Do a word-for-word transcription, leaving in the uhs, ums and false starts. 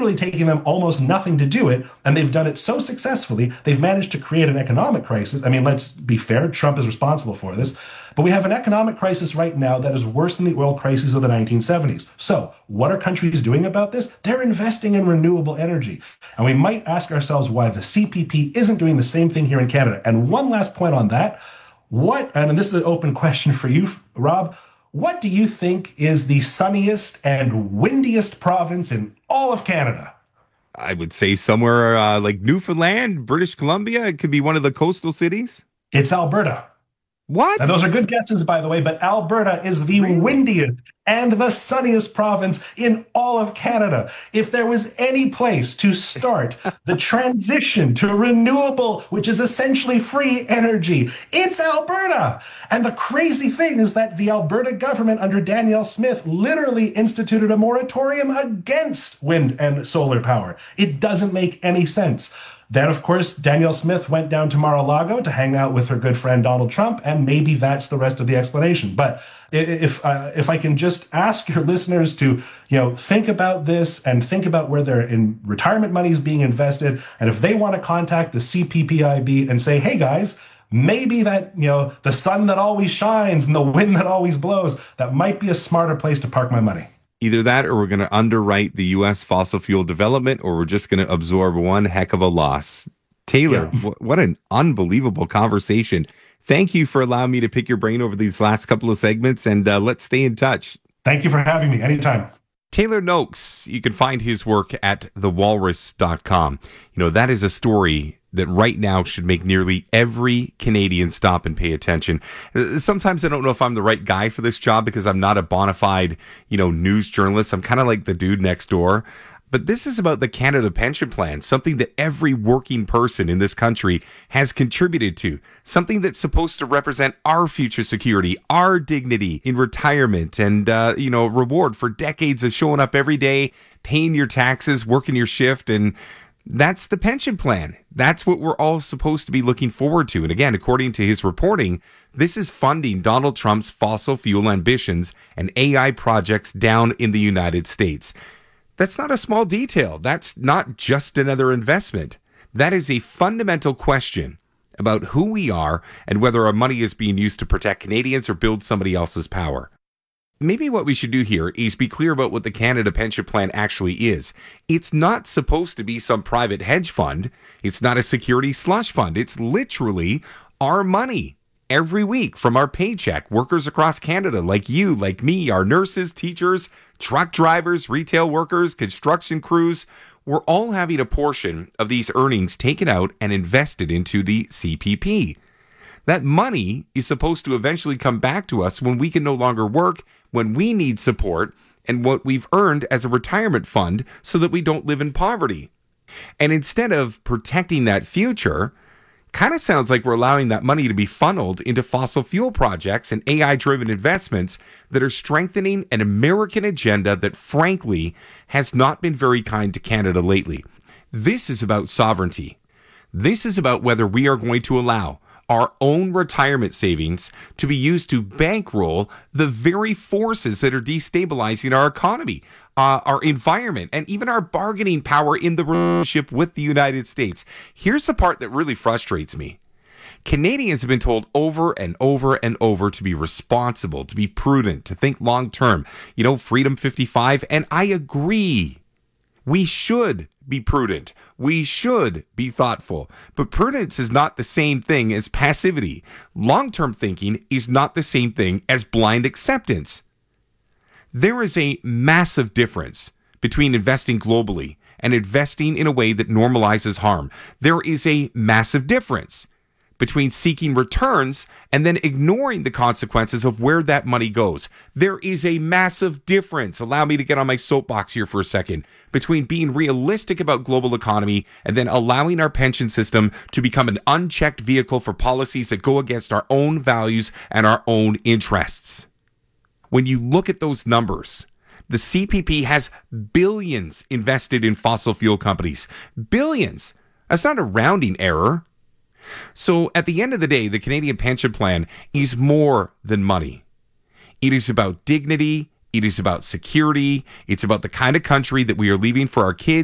literally taking them almost nothing to do it. And they've done it so successfully, they've managed to create an economic crisis. I mean, let's be fair, Trump is responsible for this. But we have an economic crisis right now that is worse than the oil crisis of the nineteen seventies. So what are countries doing about this? They're investing in renewable energy. And we might ask ourselves why the C P P isn't doing the same thing here in Canada. And one last point on that, what, and this is an open question for you, Rob, what do you think is the sunniest and windiest province in all of Canada? I would say somewhere uh, like Newfoundland, British Columbia. It could be one of the coastal cities. It's Alberta. What? And those are good guesses, by the way, but Alberta is the really? windiest and the sunniest province in all of Canada. If there was any place to start the transition to renewable, which is essentially free energy, it's Alberta. And the crazy thing is that the Alberta government under Danielle Smith literally instituted a moratorium against wind and solar power. It doesn't make any sense. Then, of course, Danielle Smith went down to Mar-a-Lago to hang out with her good friend Donald Trump, and maybe that's the rest of the explanation. But if uh, if I can just ask your listeners to, you know, think about this and think about where their in retirement money is being invested, and if they want to contact the C P P I B and say, hey guys, maybe that, you know, the sun that always shines and the wind that always blows, that might be a smarter place to park my money. Either that or we're going to underwrite the U S fossil fuel development, or we're just going to absorb one heck of a loss. Taylor, yeah. w- what an unbelievable conversation. Thank you for allowing me to pick your brain over these last couple of segments, and uh, let's stay in touch. Thank you for having me. Anytime. Taylor Noakes, you can find his work at the walrus dot com. You know, that is a story that right now should make nearly every Canadian stop and pay attention. Sometimes I don't know if I'm the right guy for this job because I'm not a bona fide, you know, news journalist. I'm kind of like the dude next door. But this is about the Canada Pension Plan, something that every working person in this country has contributed to, something that's supposed to represent our future security, our dignity in retirement, and, uh, you know, reward for decades of showing up every day, paying your taxes, working your shift, and that's the pension plan. That's what we're all supposed to be looking forward to. And again, according to his reporting, this is funding Donald Trump's fossil fuel ambitions and A I projects down in the United States. That's not a small detail. That's not just another investment. That is a fundamental question about who we are and whether our money is being used to protect Canadians or build somebody else's power. Maybe what we should do here is be clear about what the Canada Pension Plan actually is. It's not supposed to be some private hedge fund. It's not a security slush fund. It's literally our money. Every week from our paycheck, workers across Canada like you, like me, our nurses, teachers, truck drivers, retail workers, construction crews, we're all having a portion of these earnings taken out and invested into the C P P. That money is supposed to eventually come back to us when we can no longer work, when we need support, and what we've earned as a retirement fund so that we don't live in poverty. And instead of protecting that future, kind of sounds like we're allowing that money to be funneled into fossil fuel projects and A I-driven investments that are strengthening an American agenda that, frankly, has not been very kind to Canada lately. This is about sovereignty. This is about whether we are going to allow our own retirement savings to be used to bankroll the very forces that are destabilizing our economy, uh, our environment, and even our bargaining power in the relationship with the United States. Here's the part that really frustrates me. Canadians have been told over and over and over to be responsible, to be prudent, to think long term. You know, Freedom fifty-five, and I agree. We should be prudent. We should be thoughtful. But prudence is not the same thing as passivity. Long-term thinking is not the same thing as blind acceptance. There is a massive difference between investing globally and investing in a way that normalizes harm. There is a massive difference between seeking returns and then ignoring the consequences of where that money goes. There is a massive difference, allow me to get on my soapbox here for a second, between being realistic about global economy and then allowing our pension system to become an unchecked vehicle for policies that go against our own values and our own interests. When you look at those numbers, the C P P has billions invested in fossil fuel companies. Billions. That's not a rounding error. So at the end of the day, the Canadian Pension Plan is more than money. It is about dignity. It is about security. It's about the kind of country that we are leaving for our kids